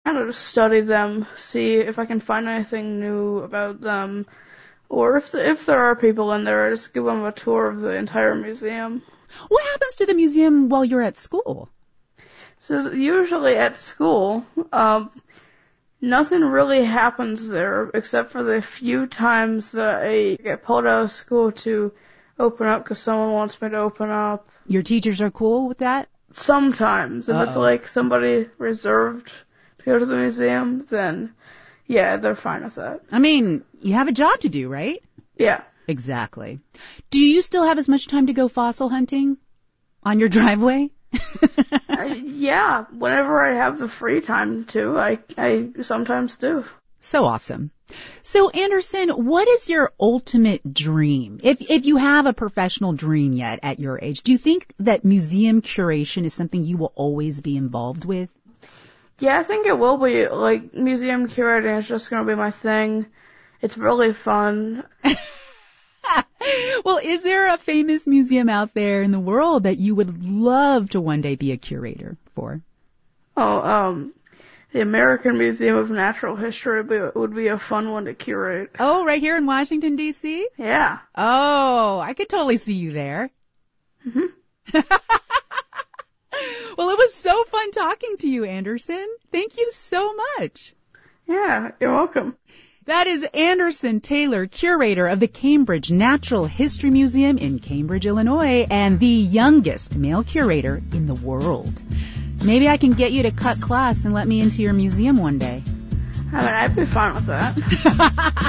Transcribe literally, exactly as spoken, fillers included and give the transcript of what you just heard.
kind of study them, see if I can find anything new about them, or if the, if there are people in there, I just give them a tour of the entire museum. What happens to the museum while you're at school? So usually at school, um, nothing really happens there except for the few times that I get pulled out of school to open up because someone wants me to open up. Your teachers are cool with that? Sometimes. If Uh-oh. it's like somebody reserved to go to the museum, then yeah, they're fine with that. I mean, you have a job to do, right? Yeah. Exactly. Do you still have as much time to go fossil hunting on your driveway? uh, yeah, whenever I have the free time to, I, I sometimes do. So awesome. So, Anderson, what is your ultimate dream? If if you have a professional dream yet at your age, do you think that museum curation is something you will always be involved with? Yeah, I think it will be. Like, museum curating is just going to be my thing. It's really fun. Well, is there a famous museum out there in the world that you would love to one day be a curator for? Oh, um, the American Museum of Natural History would be, would be a fun one to curate. Oh, right here in Washington, D C? Yeah. Oh, I could totally see you there. Mm-hmm. Well, it was so fun talking to you, Anderson. Thank you so much. Yeah, you're welcome. That is Anderson Taylor, curator of the Cambridge Natural History Museum in Cambridge, Illinois, and the youngest male curator in the world. Maybe I can get you to cut class and let me into your museum one day. I mean, I'd be fine with that.